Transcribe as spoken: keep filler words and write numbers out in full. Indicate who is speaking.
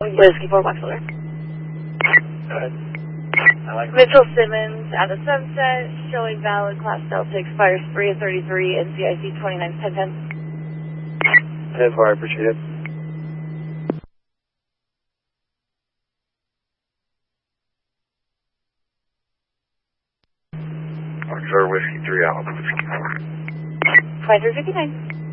Speaker 1: Whiskey four Box Holder.
Speaker 2: Good. I like
Speaker 1: Mitchell Simmons at the Sunset, showing valid Class Delta, expires three of thirty-three, N C I C twenty-nine ten ten.
Speaker 2: ten four, I appreciate it. October Whiskey three, Alpha Whiskey four.
Speaker 1: twenty-three fifty-nine.